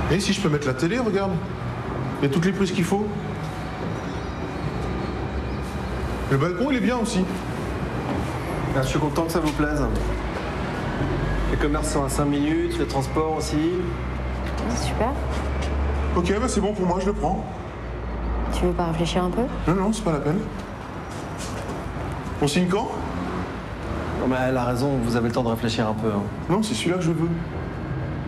Et si je peux mettre la télé, regarde. Il y a toutes les prises qu'il faut. Le balcon, il est bien aussi. Ah, je suis content que ça vous plaise. Les commerces sont à 5 minutes, les transports aussi. Super. Ok, bah c'est bon pour moi, je le prends. Tu veux pas réfléchir un peu? Non, non, c'est pas la peine. On signe quand? Non mais elle a raison, vous avez le temps de réfléchir un peu. Hein. Non, c'est celui-là que je veux.